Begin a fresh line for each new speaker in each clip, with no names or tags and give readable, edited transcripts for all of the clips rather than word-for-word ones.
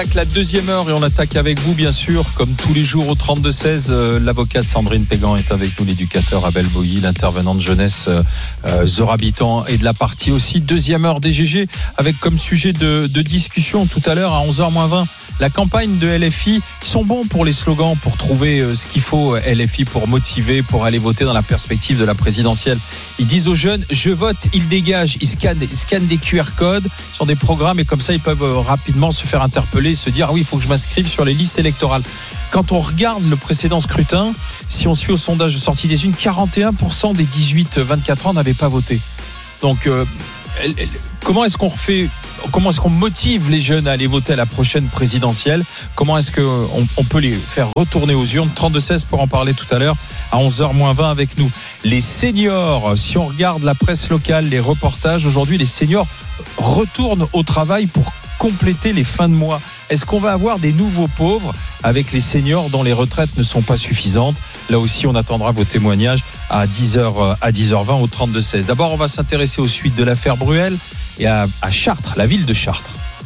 La deuxième heure et on attaque avec vous bien sûr comme tous les jours au 32-16. L'avocate Sandrine Pégan est avec nous, l'éducateur Abel Boilly, l'intervenant de jeunesse Zora Bitan et de la partie aussi. Deuxième heure des GG avec comme sujet de discussion tout à l'heure à 11h-20 la campagne de LFI. Ils sont bons pour les slogans, pour trouver ce qu'il faut LFI, pour motiver, pour aller voter dans la perspective de la présidentielle. Ils disent aux jeunes je vote, ils dégagent, ils scannent des QR codes sur des programmes et comme ça ils peuvent rapidement se faire interpeller, se dire ah oui, il faut que je m'inscrive sur les listes électorales. Quand on regarde le précédent scrutin, si on se fie au sondage de sortie des urnes, 41% des 18-24 ans n'avaient pas voté. Donc comment est-ce qu'on motive les jeunes à aller voter à la prochaine présidentielle? Comment est-ce qu'on peut les faire retourner aux urnes? 32-16 pour en parler tout à l'heure à 11h-20 avec nous. Les seniors, si on regarde la presse locale, les reportages, aujourd'hui les seniors retournent au travail pour compléter les fins de mois. Est-ce qu'on va avoir des nouveaux pauvres avec les seniors dont les retraites ne sont pas suffisantes? Là aussi, on attendra vos témoignages à 10h20 au 32-16. D'abord, on va s'intéresser aux suites de l'affaire Bruel et à Chartres, la ville de Chartres.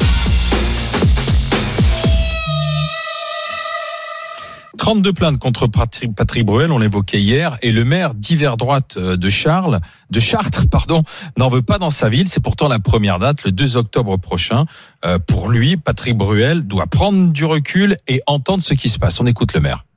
« 32 plaintes contre Patrick Bruel, on l'évoquait hier, et le maire d'hiver droite de Chartres, n'en veut pas dans sa ville. C'est pourtant la première date, le 2 octobre prochain. Pour lui, Patrick Bruel doit prendre du recul et entendre ce qui se passe. On écoute le maire.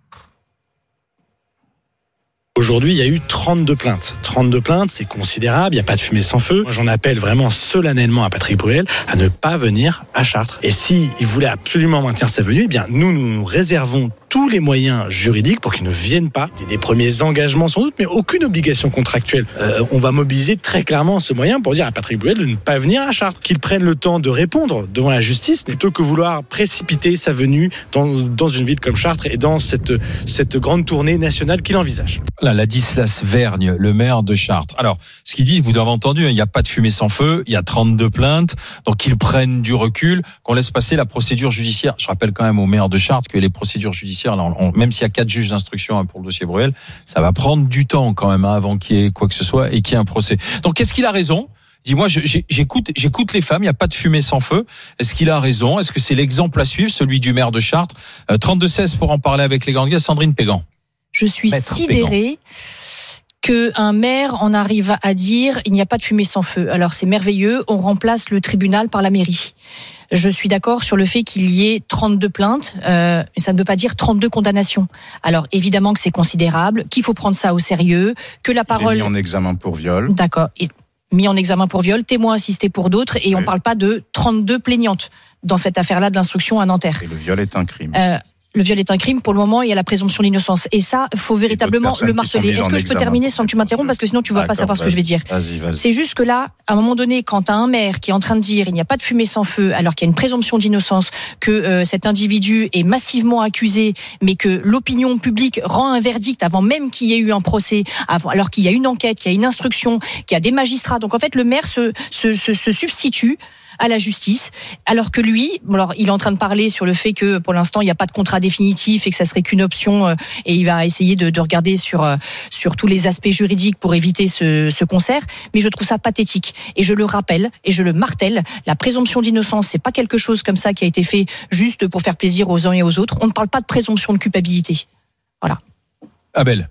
Aujourd'hui, il y a eu 32 plaintes. 32 plaintes, c'est considérable, il n'y a pas de fumée sans feu. Moi, j'en appelle vraiment solennellement à Patrick Bruel à ne pas venir à Chartres. Et s'il voulait absolument maintenir sa venue, eh bien, nous réservons tous les moyens juridiques pour qu'il ne vienne pas. Des premiers engagements sans doute, mais aucune obligation contractuelle. On va mobiliser très clairement ce moyen pour dire à Patrick Bruel de ne pas venir à Chartres. Qu'il prenne le temps de répondre devant la justice, plutôt que vouloir précipiter sa venue dans une ville comme Chartres et dans cette grande tournée nationale qu'il envisage.
Là, Ladislas Vergne, le maire de Chartres. Alors, ce qu'il dit, vous avez entendu, il n'y a pas de fumée sans feu, il y a 32 plaintes, donc qu'ils prennent du recul, qu'on laisse passer la procédure judiciaire. Je rappelle quand même au maire de Chartres que les procédures judiciaires, là, même s'il y a 4 juges d'instruction pour le dossier Bruel, ça va prendre du temps quand même avant qu'il y ait quoi que ce soit et qu'il y ait un procès. Donc, est-ce qu'il a raison? Dis-moi, j'écoute les femmes, il n'y a pas de fumée sans feu. Est-ce qu'il a raison? Est-ce que c'est l'exemple à suivre, celui du maire de Chartres? 32-16 pour en parler avec les grands gars. Sandrine Pégan.
Je suis sidérée qu'un maire en arrive à dire il n'y a pas de fumée sans feu. Alors c'est merveilleux, on remplace le tribunal par la mairie. Je suis d'accord sur le fait qu'il y ait 32 plaintes, mais ça ne veut pas dire 32 condamnations. Alors évidemment que c'est considérable, qu'il faut prendre ça au sérieux, que la parole...
Il est mis en examen pour viol.
D'accord, mis en examen pour viol, témoin assisté pour d'autres, et on ne parle pas de 32 plaignantes dans cette affaire-là de l'instruction à Nanterre.
Et le viol est un crime.
Le viol est un crime, pour le moment, il y a la présomption d'innocence. Et ça, il faut véritablement le marteler. Est-ce que je peux terminer sans que tu m'interrompes, parce que sinon tu ne vas pas savoir ce que je vais dire.
Vas-y. C'est
juste que là, à un moment donné, quand tu as un maire qui est en train de dire il n'y a pas de fumée sans feu, alors qu'il y a une présomption d'innocence, que cet individu est massivement accusé, mais que l'opinion publique rend un verdict avant même qu'il y ait eu un procès, alors qu'il y a une enquête, qu'il y a une instruction, qu'il y a des magistrats. Donc en fait, le maire se substitue à la justice, alors que lui, alors il est en train de parler sur le fait que pour l'instant il n'y a pas de contrat définitif et que ça serait qu'une option, et il va essayer de regarder sur tous les aspects juridiques pour éviter ce concert. Mais je trouve ça pathétique et je le rappelle et je le martèle, la présomption d'innocence, c'est pas quelque chose comme ça qui a été fait juste pour faire plaisir aux uns et aux autres. On ne parle pas de présomption de culpabilité. Voilà.
Abel.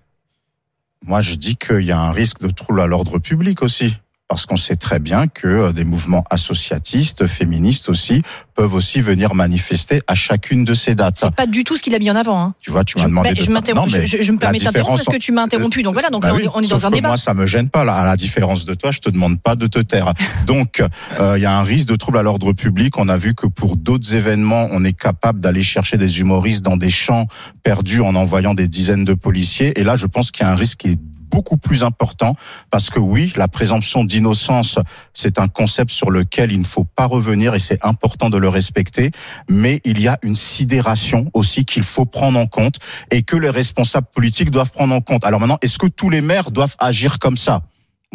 Moi je dis qu'il y a un risque de trouble à l'ordre public aussi. Parce qu'on sait très bien que des mouvements associatistes, féministes aussi, peuvent aussi venir manifester à chacune de ces dates.
C'est pas du tout ce qu'il a mis en avant. Hein.
Tu vois, tu m'as demandé
je me permets de t'interrompre parce que tu m'as interrompu. Donc voilà, on est dans un débat.
Moi, ça me gêne pas. Là, à la différence de toi, je te demande pas de te taire. Donc, il y a un risque de trouble à l'ordre public. On a vu que pour d'autres événements, on est capable d'aller chercher des humoristes dans des champs perdus en envoyant des dizaines de policiers. Et là, je pense qu'il y a un risque qui est beaucoup plus important, parce que oui, la présomption d'innocence, c'est un concept sur lequel il ne faut pas revenir et c'est important de le respecter, mais il y a une sidération aussi qu'il faut prendre en compte et que les responsables politiques doivent prendre en compte. Alors maintenant, est-ce que tous les maires doivent agir comme ça ?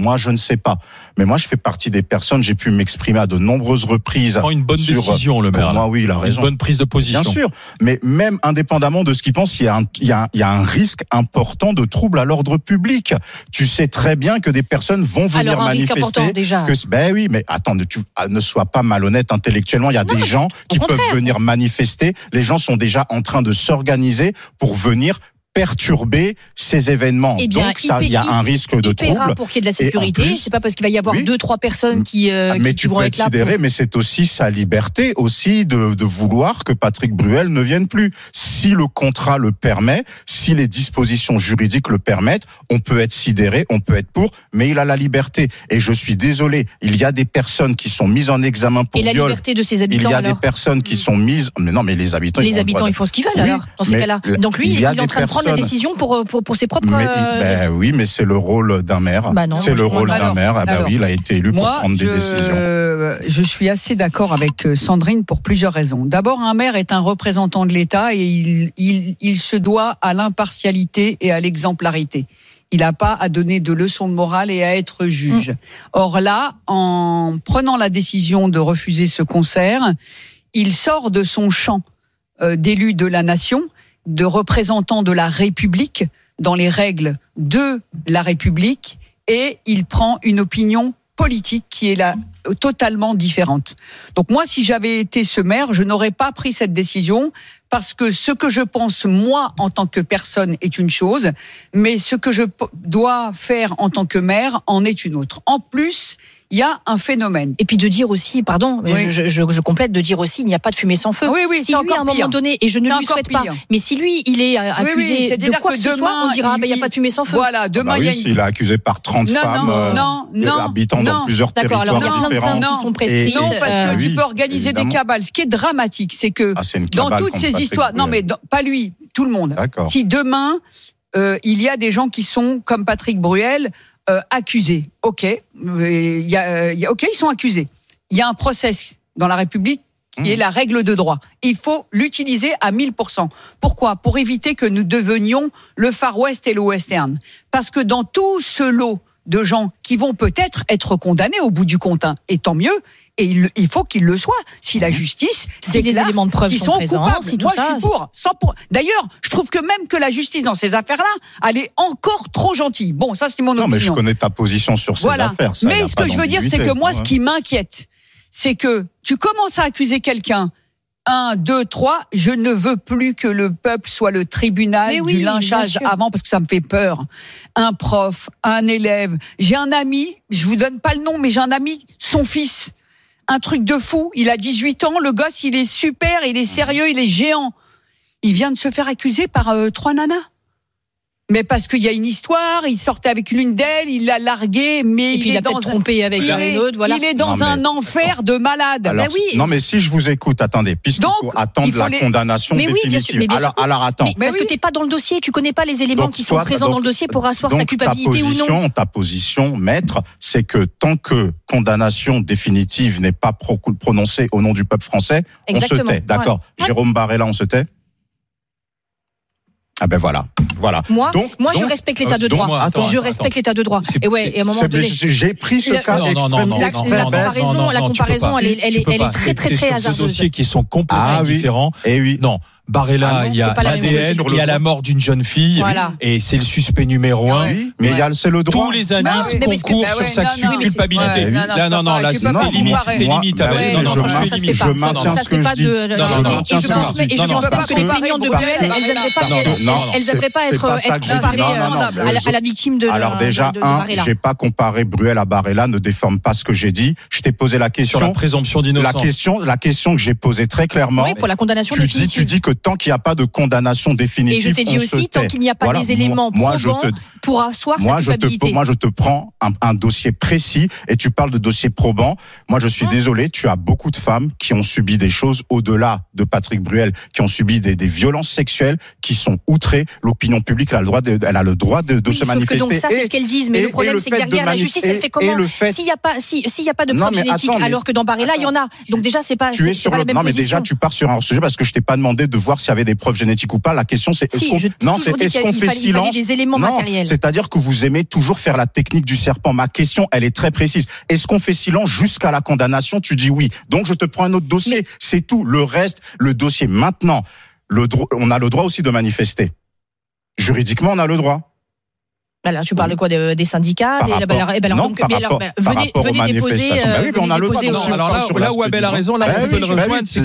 Moi, je ne sais pas. Mais moi, je fais partie des personnes, j'ai pu m'exprimer à de nombreuses reprises.
Une bonne décision, le maire.
Pour moi, oui, il a raison.
Une bonne prise de position.
Bien sûr. Mais même indépendamment de ce qu'il pense, il y a un risque important de trouble à l'ordre public. Tu sais très bien que des personnes vont venir manifester.
Risque important, déjà.
Ben oui, mais attends, ne sois pas malhonnête intellectuellement. Il y a des gens qui peuvent venir manifester. Les gens sont déjà en train de s'organiser pour venir perturber ces événements.
Eh bien,
donc il y a un risque de trouble.
Pour qu'il y ait de la sécurité, c'est pas parce qu'il va y avoir 2-3 personnes qui vont être là.
Mais c'est aussi sa liberté aussi de vouloir que Patrick Bruel ne vienne plus. Si le contrat le permet, si les dispositions juridiques le permettent, on peut être sidéré, on peut être pour, mais il a la liberté. Et je suis désolé, il y a des personnes qui sont mises en examen pour viol.
Et la liberté de ses habitants,
il y a des personnes qui sont mises... Mais non, mais les habitants...
Les habitants, ils font ce qu'ils veulent, alors, dans ces cas-là. Donc lui, il est en train de prendre la décision pour ses propres...
oui, mais c'est le rôle d'un maire. C'est le rôle d'un maire. Oui, il a été élu pour prendre des décisions.
Je suis assez d'accord avec Sandrine pour plusieurs raisons. D'abord, un maire est un représentant de l'État et il se doit à l'impartialité et à l'exemplarité. Il n'a pas à donner de leçons de morale et à être juge. Or là, en prenant la décision de refuser ce concert, il sort de son champ d'élu de la nation, de représentant de la République, dans les règles de la République, et il prend une opinion politique qui est là totalement différente. Donc moi, si j'avais été ce maire, je n'aurais pas pris cette décision parce que ce que je pense, moi, en tant que personne, est une chose, mais ce que je dois faire en tant que maire en est une autre. En plus, il y a un phénomène.
Et puis de dire aussi, pardon, je complète, de dire aussi, il n'y a pas de fumée sans feu.
Oui,
si lui, à un moment donné, et je ne lui souhaite pas, mais si lui, il est accusé de quoi que ce soit, on dira, il n'y a pas de fumée sans feu.
Voilà, demain, il y a
s'il est accusé par 30 femmes habitant dans plusieurs territoires différents.
D'accord, alors il y a plein de plaintes qui sont prescrites.
Non, parce que tu peux organiser des cabales. Ce qui est dramatique, c'est que dans toutes ces histoires, non mais pas lui, tout le monde. Si demain, il y a des gens qui sont comme Patrick Bruel, accusés. Ok, ils sont accusés. Il y a un process dans la République qui est la règle de droit. Il faut l'utiliser à 1000%. Pourquoi ? Pour éviter que nous devenions le Far West et le Western. Parce que dans tout ce lot de gens qui vont peut-être être condamnés au bout du compte, et tant mieux, et il faut qu'ils le soient. Si la justice,
si les éléments de preuve sont présents,
coupables.
Si tout
moi,
ça,
je suis pour. D'ailleurs, je trouve que même que la justice dans ces affaires-là, elle est encore trop gentille. Bon, ça, c'est mon opinion.
Non, mais je connais ta position sur ces affaires. Ça,
mais ce que je veux dire, c'est que moi, ce qui m'inquiète, c'est que tu commences à accuser quelqu'un. 1, 2, 3, je ne veux plus que le peuple soit le tribunal du lynchage avant, parce que ça me fait peur. Un prof, un élève. J'ai un ami, je vous donne pas le nom, mais j'ai un ami, son fils. Un truc de fou, il a 18 ans, le gosse, il est super, il est sérieux, il est géant. Il vient de se faire accuser par 3 nanas. Mais parce qu'il y a une histoire, il sortait avec l'une d'elles, il l'a larguée, mais
il est dans trompé avec une autre, voilà.
Il est dans un enfer de malade.
Alors, non, mais si je vous écoute, attendez, puisqu'il faut attendre la condamnation définitive. Alors attends.
Mais parce que t'es pas dans le dossier, tu connais pas les éléments qui sont présents dans le dossier pour asseoir sa culpabilité ou non.
Ta position, maître, c'est que tant que condamnation définitive n'est pas prononcée au nom du peuple français, on se tait. D'accord. Jérôme Barella, on se tait. Ah ben voilà.
Moi, je respecte l'état de droit. Je respecte l'état de droit. Et à un moment donné,
j'ai pris ce cas extrêmement.
La comparaison, elle est très hasardeuse.
Ces dossiers qui sont complètement différents.
Et oui.
Non. Barella, il y a l'ADN, il y a la mort d'une jeune fille, et c'est le suspect numéro 1.
Mais c'est le droit.
Tous les indices concourent sur sa culpabilité. Non, là, c'est limite.
Je maintiens ce que je dis.
Et je ne pense pas que les plaignants de Bruel, elles n'aimeraient pas être comparées à la victime de Barella.
Alors déjà, j'ai pas comparé Bruel à Barella, ne déforme pas ce que j'ai dit. Je t'ai posé la question.
Sur la présomption d'innocence.
La question que j'ai posée très clairement.
Oui, pour la condamnation définitive.
Tu dis que tant qu'il n'y a pas de condamnation définitive,
et je t'ai dit aussi, tant qu'il n'y a pas des éléments probants pour asseoir sa culpabilité.
Moi, je te prends un dossier précis et tu parles de dossier probant. Moi, je suis désolé, tu as beaucoup de femmes qui ont subi des choses au-delà de Patrick Bruel, qui ont subi des violences sexuelles, qui sont outrées. L'opinion publique, elle a le droit de se manifester.
Donc ça, c'est ce qu'elles disent. Mais le problème, c'est que derrière, la justice, elle fait comment ? S'il n'y a pas de preuves génétiques, alors que dans Barella, il y en a. Donc déjà, c'est pas la même position.
Non, mais déjà, tu pars sur un sujet parce que je t'ai pas demandé de voir s'il y avait des preuves génétiques ou pas. La question, c'est est-ce qu'on fait silence?
Des éléments matériels.
C'est-à-dire que vous aimez toujours faire la technique du serpent. Ma question, elle est très précise. Est-ce qu'on fait silence jusqu'à la condamnation? Tu dis oui. Donc, je te prends un autre dossier. C'est tout. Le reste, le dossier. Maintenant, on a le droit aussi de manifester. Juridiquement, on a le droit.
Alors, tu parles de quoi, des syndicats? Venez déposer.
On a le droit.
Alors là où Abel a raison, là on peut le rejoindre, c'est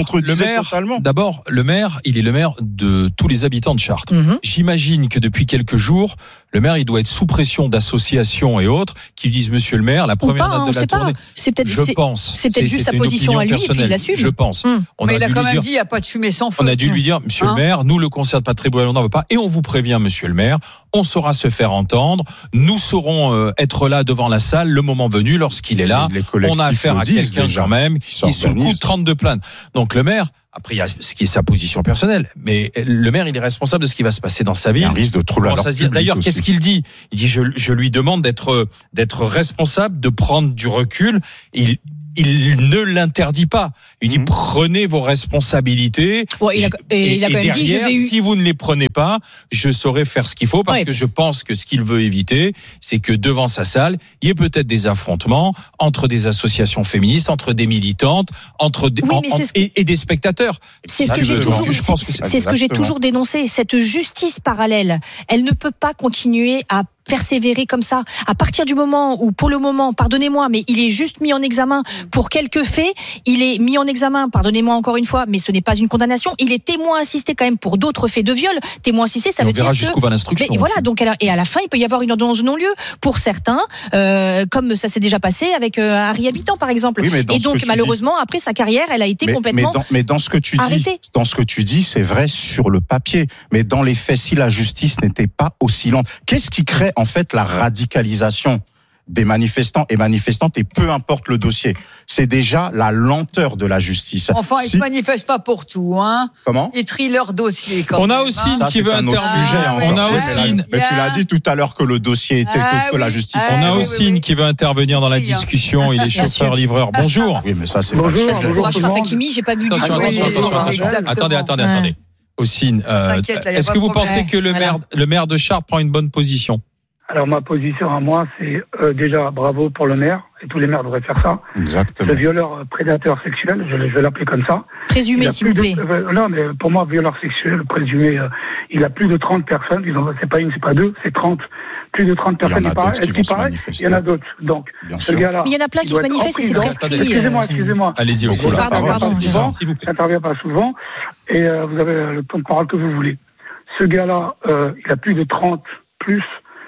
que le maire, il est le maire de tous les habitants de Chartres. J'imagine que depuis quelques jours, le maire, il doit être sous pression d'associations et autres qui disent, monsieur le maire, la première date de la tournée.
C'est peut-être juste sa
une
position à lui, et puis il l'assume.
Je pense.
Mais il a quand même dit, il n'y a pas de fumée sans feu.
On a dû lui dire, monsieur le maire, nous, le concert de Patrick Bruel, on n'en veut pas. Et on vous prévient, monsieur le maire, on saura se faire entendre. Nous saurons être là devant la salle le moment venu, lorsqu'il est là. On a affaire à quelqu'un quand même qui est sous le coup de 32 plaintes. Donc le maire, après il y a ce qui est sa position personnelle, mais le maire, il est responsable de ce qui va se passer dans sa ville.
Il y a un risque de trouble à l'ordre public.
D'ailleurs, qu'est-ce qu'il dit? Il dit, je lui demande d'être responsable, de prendre du recul. Il ne l'interdit pas. Il dit, prenez vos responsabilités.
Il a quand même
derrière,
dit,
si vous ne les prenez pas, je saurai faire ce qu'il faut, parce que je pense que ce qu'il veut éviter, c'est que devant sa salle, il y ait peut-être des affrontements entre des associations féministes, entre des militantes, et des spectateurs.
C'est ce que j'ai toujours dénoncé. Cette justice parallèle, elle ne peut pas continuer à persévérer comme ça. À partir du moment où, pour le moment, pardonnez-moi, mais il est juste mis en examen pour quelques faits, il est mis en examen, pardonnez-moi encore une fois, mais ce n'est pas une condamnation, il est témoin assisté quand même pour d'autres faits de viol. Témoin assisté, ça veut dire que...
On verra jusqu'où va l'instruction.
Mais voilà, donc, et à la fin, il peut y avoir une ordonnance de non-lieu pour certains, comme ça s'est déjà passé avec Harry Habitant, par exemple.
Oui,
et donc, malheureusement, après sa carrière, elle a été complètement
dans ce que tu
arrêtée.
Dans ce que tu dis, c'est vrai sur le papier, mais dans les faits, si la justice n'était pas aussi lente, qu'est-ce qui crée en fait la radicalisation des manifestants et manifestantes, et peu importe le dossier, c'est déjà la lenteur de la justice.
Enfin, ils se manifestent pas pour tout, hein.
Comment?
Ils trient leur dossier.
On a aussi une qui veut intervenir.
On a aussi une. Mais tu l'as dit tout à l'heure que le dossier était que la justice.
On a aussi une qui veut intervenir dans la discussion. Il est chauffeur-livreur. Bonjour.
Oui, mais ça c'est
pas. Parce que pour Achraf Hakimi, j'ai pas vu du tout.
Attendez. Ossine, est-ce que vous pensez que le maire de Chartres prend une bonne position?
Alors ma position à moi, c'est déjà bravo pour le maire, et tous les maires devraient faire ça.
Exactement.
Le violeur prédateur sexuel, je vais l'appeler comme ça.
Présumé, s'il vous plaît.
Non, mais pour moi, violeur sexuel présumé, il a plus de 30 personnes, c'est pas une, c'est pas deux, c'est 30. Plus de 30 personnes, il y en a d'autres. Donc, ce gars-là.
Mais il y en a plein qui se manifestent et c'est prescrit.
Excusez-moi.
Allez-y aussi.
Pardon.
J'interviens pas souvent, et vous avez le temps de parole que vous voulez. Ce gars-là, il a plus de 30 plus.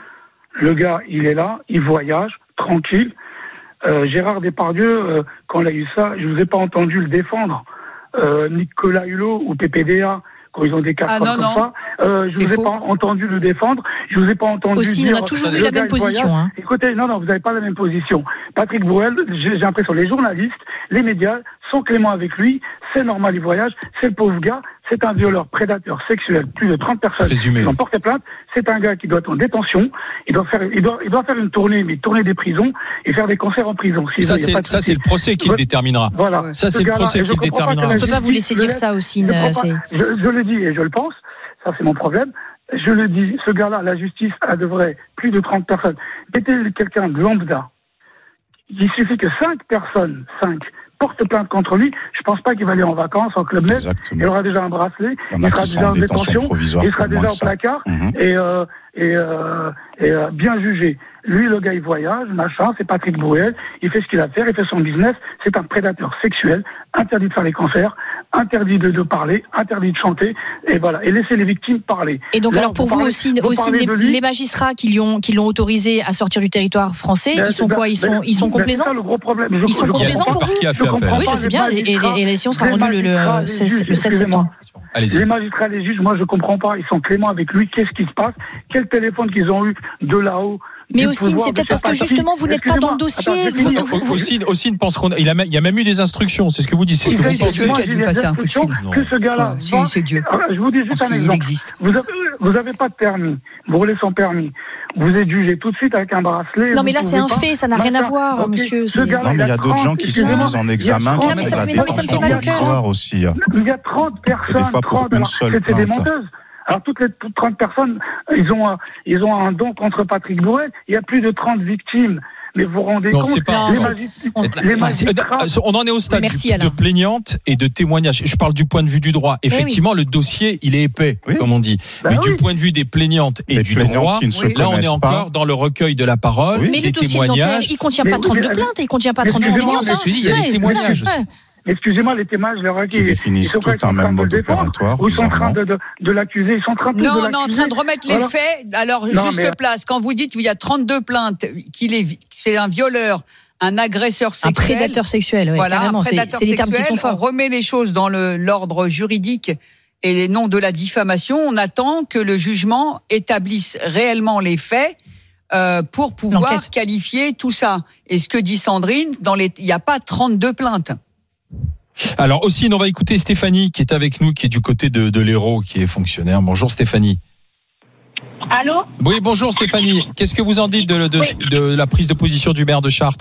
Le gars, il est là, il voyage, tranquille. Gérard Depardieu, quand il a eu ça, je vous ai pas entendu le défendre. Nicolas Hulot ou PPDA, quand ils ont des cas comme ça, je vous ai pas entendu le défendre. Je vous ai pas entendu
aussi,
dire...
on a toujours eu la même position. Hein.
Écoutez, non, vous n'avez pas la même position. Patrick Bruel, j'ai l'impression, les journalistes, les médias sont cléments avec lui. C'est normal, il voyage. C'est le pauvre gars. C'est un violeur prédateur sexuel. Plus de 30 personnes qui ont porté plainte. C'est un gars qui doit être en détention. Il doit faire une tournée, mais tourner des prisons et faire des concerts en prison.
Ça, c'est le procès qui le déterminera.
Voilà.
Ça, c'est le procès qui le déterminera.
On ne peut pas vous laisser dire ça aussi.
Je le dis et je le pense. Ça, c'est mon problème. Je le dis. Ce gars-là, la justice, elle devrait plus de 30 personnes. Mettez quelqu'un de lambda. Il suffit que 5 personnes, porte plainte contre lui, je pense pas qu'il va aller en vacances, en Club Med. Il aura déjà un bracelet, il sera déjà en détention, il sera déjà au placard, et bien jugé. Lui, le gars, il voyage, machin, c'est Patrick Bruel, il fait ce qu'il a à faire, il fait son business, c'est un prédateur sexuel, interdit de faire les concerts, interdit de parler, interdit de chanter, et voilà, et laisser les victimes parler.
Et donc, alors, pour vous aussi les magistrats qui l'ont autorisé à sortir du territoire français, ils sont quoi? Ils sont complaisants?
C'est ça le gros problème.
Ils sont complaisants pour vous? Oui, je sais bien, et la décision sera rendue le 16 septembre.
Les magistrats, les juges, moi je comprends pas, ils sont cléments avec lui, qu'est-ce qui se passe? Quel téléphone qu'ils ont eu de là-haut
Mais Ossine, c'est peut-être parce que justement vous n'êtes pas dans le dossier.
Ossine pense qu'il y a même eu des instructions, c'est ce que vous dites. C'est ce que vous
C'est Dieu qui a dû passer un coup de fil.
Que ce gars-là,
C'est Dieu.
je vous dis juste un exemple.
Existe.
Vous avez pas de permis, vous roulez sans permis, vous êtes jugé tout de suite avec un bracelet.
Non mais là c'est un fait, ça n'a rien à voir, monsieur.
Non, mais il y a d'autres gens qui sont mis en examen pour la détention provisoire aussi.
Il y a 30 personnes.
Des fois pour une seule
C'était des
plainte.
menteuses. Alors toutes 30 personnes, ils ont un don contre Patrick Borel. Il y a plus de 30 victimes. Mais vous vous rendez compte,
c'est pas.
les magistrats.
On en est au stade
Merci,
de
Alain.
plaignante et de témoignage. Je parle du point de vue du droit. Effectivement, le dossier, il est épais, comme on dit. Mais du point de vue des plaignantes et du droit,
qui ne se
là, on est
connaissent
encore
pas.
dans le recueil de la parole,
Mais
des
le dossier de Nanterre,
témoignages.
il contient pas 32 plaintes, il contient pas 32
Excusez-moi,
plaignants.
il y a des témoignages aussi.
Excusez-moi, les témoignages, leur
Qui définissent tout un même mode opératoire.
Ou ils sont en train de l'accuser, ils sont en train de
Non, on
l'accuser.
est en train de remettre les faits. Alors, juste place. Quand vous dites qu'il y a 32 plaintes, c'est un violeur, un agresseur
Un
sexuel.
prédateur sexuel, oui,
Voilà,
carrément.
un prédateur
C'est les termes qui
sexuel.
sont forts.
On remet les choses dans l'ordre juridique et non de la diffamation. On attend que le jugement établisse réellement les faits pour pouvoir
L'enquête.
qualifier tout ça. Et ce que dit Sandrine, il n'y a pas 32 plaintes.
Alors aussi, on va écouter Stéphanie qui est avec nous, qui est du côté de l'Hérault, qui est fonctionnaire. Bonjour Stéphanie.
Allô ?
Oui, bonjour Stéphanie. Qu'est-ce que vous en dites de la prise de position du maire de Chartres ?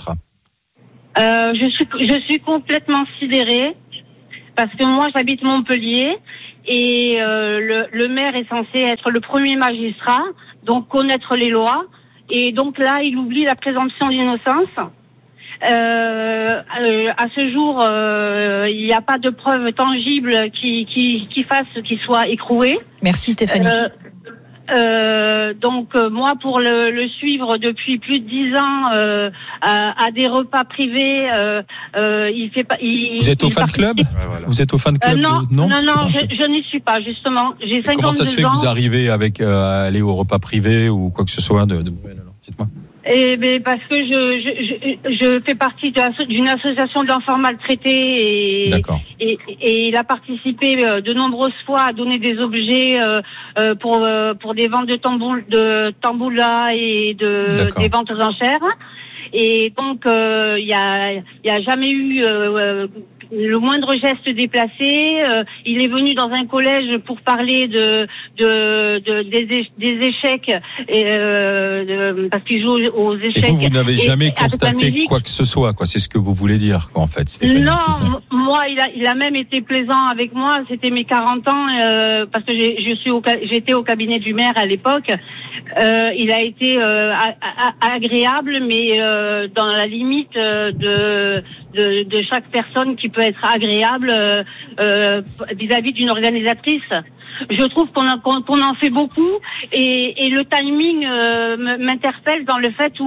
Je suis complètement sidérée parce que moi j'habite Montpellier et le maire est censé être le premier magistrat, donc connaître les lois, et donc là il oublie la présomption d'innocence. À ce jour, il n'y a pas de preuves tangibles qui fassent qu'il soit écroué.
Merci Stéphanie.
Donc moi, pour le suivre depuis plus de 10 ans à des repas privés, il fait pas.
Vous êtes au fan club ? Vous êtes au fan club
Non,
non,
je n'y suis pas justement. J'ai 52 ans.
Comment ça se fait que vous arrivez à aller au repas privé ou quoi que ce soit de dites-moi.
Eh ben parce que je fais partie d'une association d'enfants maltraités et il a participé de nombreuses fois à donner des objets pour des ventes de tamboula et des ventes aux enchères. Et donc il y a jamais eu le moindre geste déplacé. Il est venu dans un collège pour parler des échecs parce qu'il joue aux échecs.
Et vous n'avez jamais constaté quoi que ce soit, quoi. C'est ce que vous voulez dire, quoi, en fait, Stéphanie.
Non,
c'est ça.
moi, il a même été plaisant avec moi. C'était mes 40 ans parce que j'étais au cabinet du maire à l'époque. Il a été agréable, mais dans la limite de chaque personne qui peut être agréable vis-à-vis d'une organisatrice. Je trouve qu'on en fait beaucoup et le timing m'interpelle dans le fait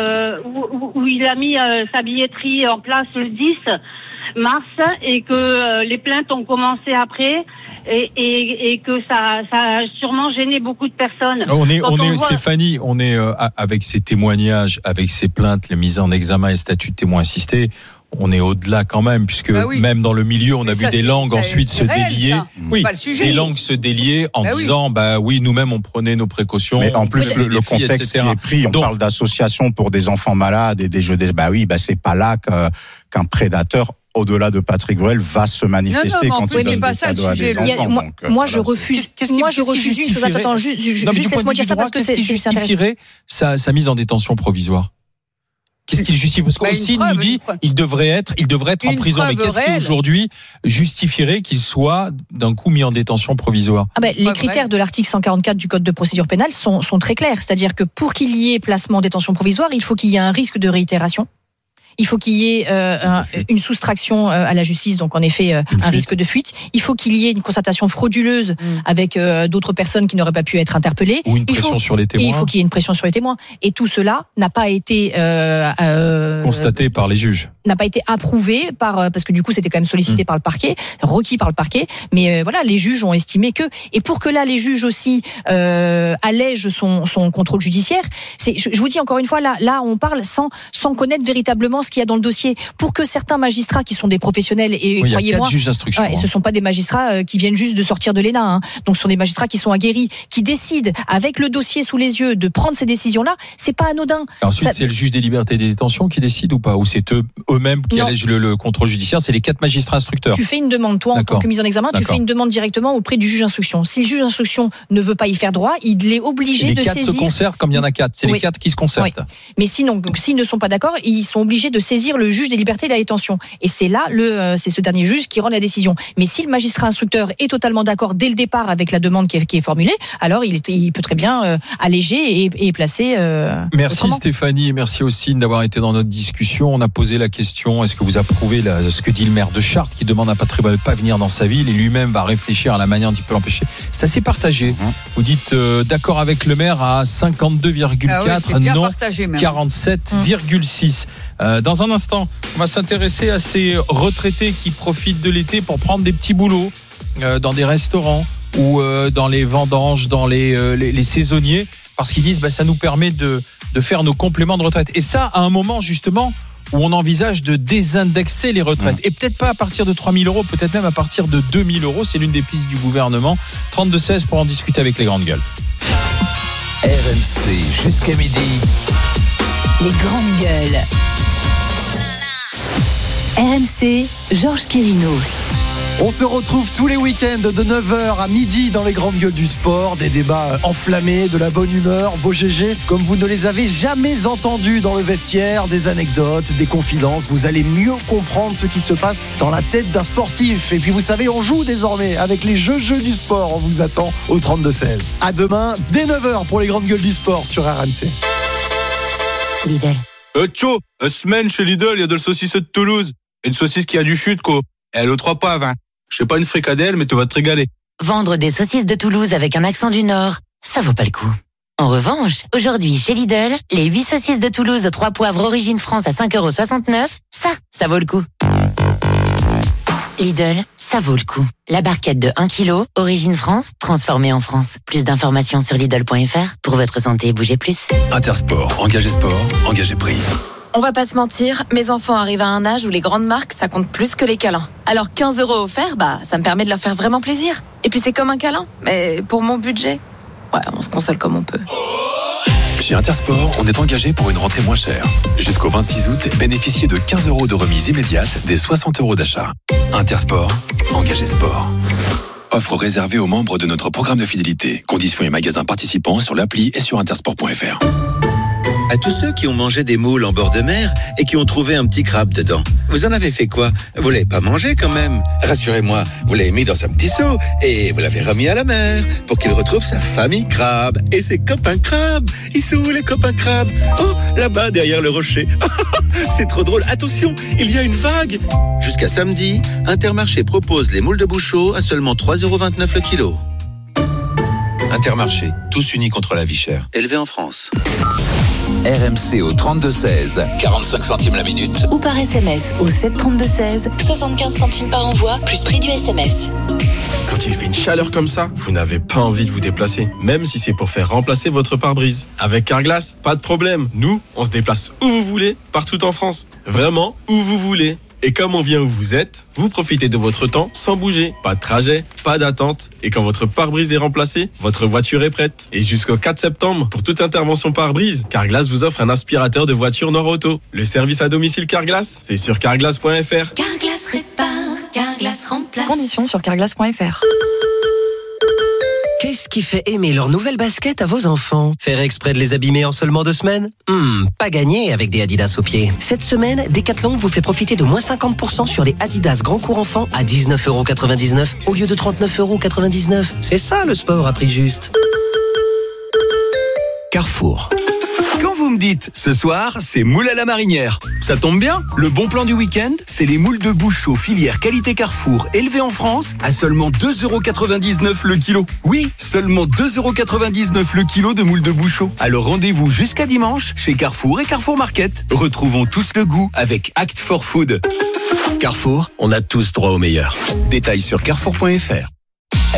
où il a mis sa billetterie en place le 10 mars et que les plaintes ont commencé après et que ça a sûrement gêné beaucoup de personnes.
Stéphanie, on est avec ces témoignages, avec ces plaintes, les mises en examen et statut de témoin assisté. On est au-delà quand même, puisque même dans le milieu, on a vu des langues ensuite se délier. Oui, des langues se délier en disant, nous-mêmes, on prenait nos précautions.
Mais en plus, le contexte qui est pris, on parle d'associations pour des enfants malades et des jeux c'est pas là qu'un prédateur, au-delà de Patrick Borel, va se manifester quand il donne des cadeaux à des enfants.
Moi, je refuse une chose. Attends, juste laisse-moi dire ça parce que c'est intéressant.
Qu'est-ce qui justifierait sa mise en détention provisoire ? Qu'est-ce qu'il justifie ? Parce qu'Ossine nous dit il devrait être en prison. Mais qu'est-ce qui aujourd'hui justifierait qu'il soit d'un coup mis en détention provisoire ?
Les critères de l'article 144 du Code de procédure pénale sont très clairs. C'est-à-dire que pour qu'il y ait placement en détention provisoire, il faut qu'il y ait un risque de réitération. Il faut qu'il y ait une soustraction à la justice, donc en effet un risque de fuite. Il faut qu'il y ait une constatation frauduleuse avec d'autres personnes qui n'auraient pas pu être interpellées.
Ou une pression sur les témoins.
Et il faut qu'il y ait une pression sur les témoins. Et tout cela n'a pas été
constaté par les juges.
N'a pas été approuvé parce que du coup c'était quand même sollicité par le parquet, requis par le parquet. Mais les juges ont estimé que, et pour que là les juges aussi allègent son contrôle judiciaire, je vous dis encore une fois, là on parle sans connaître véritablement ce ce qu'il y a dans le dossier pour que certains magistrats qui sont des professionnels et
oui,
croyez-moi,
il y a 4 juges d'instruction.
ce sont pas des magistrats qui viennent juste de sortir de l'ENA. Hein. Donc ce sont des magistrats qui sont aguerris, qui décident avec le dossier sous les yeux de prendre ces décisions-là. C'est pas anodin.
Et ensuite, c'est le juge des libertés et des détentions qui décide ou pas, ou c'est eux-mêmes qui allègent le contrôle judiciaire. C'est les 4 magistrats instructeurs.
Tu fais une demande, toi, en tant que mise en examen, tu fais une demande directement auprès du juge d'instruction. Si le juge d'instruction ne veut pas y faire droit, il est obligé de saisir. Les 4 se concertent, comme il y en a 4. C'est les 4 qui se concertent. Oui. Mais sinon, donc s'ils ne sont pas d'accord, ils sont obligés de saisir le juge des libertés et de la détention. Et c'est là, c'est ce dernier juge qui rend la décision. Mais si le magistrat instructeur est totalement d'accord dès le départ avec la demande qui est formulée, alors il peut très bien alléger et placer.
Merci
autrement.
Stéphanie, et merci aussi d'avoir été dans notre discussion. On a posé la question, est-ce que vous approuvez ce que dit le maire de Chartres qui demande à Patrick Bruel de ne pas venir dans sa ville et lui-même va réfléchir à la manière dont il peut l'empêcher. C'est assez partagé. Vous dites d'accord avec le maire à 52,4, non 47,6. Dans un instant, on va s'intéresser à ces retraités qui profitent de l'été pour prendre des petits boulots dans des restaurants ou dans les vendanges, dans les saisonniers, parce qu'ils disent ça nous permet de faire nos compléments de retraite. Et ça, à un moment justement où on envisage de désindexer les retraites. Et peut-être pas à partir de 3 000 €, peut-être même à partir de 2 000 €. C'est l'une des pistes du gouvernement. 32-16 pour en discuter avec les grandes gueules.
RMC jusqu'à midi.
Les grandes gueules. RMC, Georges Quirino.
On se retrouve tous les week-ends de 9h à midi dans les grandes gueules du sport. Des débats enflammés, de la bonne humeur, vos GG comme vous ne les avez jamais entendus dans le vestiaire, des anecdotes, des confidences. Vous allez mieux comprendre ce qui se passe dans la tête d'un sportif. Et puis vous savez, on joue désormais avec les jeux du sport. On vous attend au 32-16. À demain, dès 9h pour les grandes gueules du sport sur RMC.
Lidl.
Semaine chez Lidl, il y a de la saucisse de Toulouse. Une saucisse qui a du chute, quoi. Elle est aux 3 poivres, hein. Je sais pas une fricadelle, mais tu vas te régaler.
Vendre des saucisses de Toulouse avec un accent du Nord, ça vaut pas le coup. En revanche, aujourd'hui, chez Lidl, les 8 saucisses de Toulouse aux 3 poivres origine France à 5,69 €, ça vaut le coup. Lidl, ça vaut le coup. La barquette de 1 kg, origine France, transformée en France. Plus d'informations sur Lidl.fr. Pour votre santé, bougez plus.
Intersport, engagez sport, engagez prix.
On va pas se mentir, mes enfants arrivent à un âge où les grandes marques, ça compte plus que les câlins. Alors 15 € offerts, ça me permet de leur faire vraiment plaisir. Et puis c'est comme un câlin, mais pour mon budget, ouais, on se console comme on peut.
Chez Intersport, on est engagé pour une rentrée moins chère. Jusqu'au 26 août, bénéficiez de 15 € de remise immédiate des 60 € d'achat. Intersport, engagez sport. Offre réservée aux membres de notre programme de fidélité. Conditions et magasins participants sur l'appli et sur intersport.fr.
À tous ceux qui ont mangé des moules en bord de mer et qui ont trouvé un petit crabe dedans, vous en avez fait quoi? Vous l'avez pas mangé quand même? Rassurez-moi, vous l'avez mis dans un petit seau et vous l'avez remis à la mer pour qu'il retrouve sa famille crabe et ses copains crabes. Ils sont où les copains crabes? Oh, là-bas derrière le rocher. C'est trop drôle. Attention, il y a une vague. Jusqu'à samedi, Intermarché propose les moules de Bouchot à seulement 3,29 € le kilo. Intermarché, tous unis contre la vie chère. Élevé en France.
RMC au 32-16, 45 centimes la minute.
Ou par SMS au 732-16, 75 centimes par envoi, plus prix du SMS.
Quand il fait une chaleur comme ça, vous n'avez pas envie de vous déplacer, même si c'est pour faire remplacer votre pare-brise. Avec Carglass, pas de problème. Nous, on se déplace où vous voulez, partout en France. Vraiment, où vous voulez. Et comme on vient où vous êtes, vous profitez de votre temps sans bouger. Pas de trajet, pas d'attente. Et quand votre pare-brise est remplacé, votre voiture est prête. Et jusqu'au 4 septembre, pour toute intervention pare-brise, Carglass vous offre un aspirateur de voiture Nord-Auto. Le service à domicile Carglass, c'est sur carglass.fr.
Carglass répare, Carglass remplace.
Conditions sur carglass.fr.
Qu'est-ce qui fait aimer leur nouvelle basket à vos enfants? Faire exprès de les abîmer en seulement 2 semaines? Pas gagné avec des Adidas aux pieds. Cette semaine, Decathlon vous fait profiter de moins 50% sur les Adidas Grand Cours Enfants à 19,99 € au lieu de 39,99 €. C'est ça le sport à prix juste. Carrefour.
Quand vous me dites, ce soir, c'est moule à la marinière, ça tombe bien. Le bon plan du week-end, c'est les moules de Bouchot, filière qualité Carrefour, élevées en France, à seulement 2,99 € le kilo. Oui, seulement 2,99 € le kilo de moules de Bouchot. Alors rendez-vous jusqu'à dimanche chez Carrefour et Carrefour Market. Retrouvons tous le goût avec Act for Food.
Carrefour, on a tous droit au meilleur.
Détails sur carrefour.fr.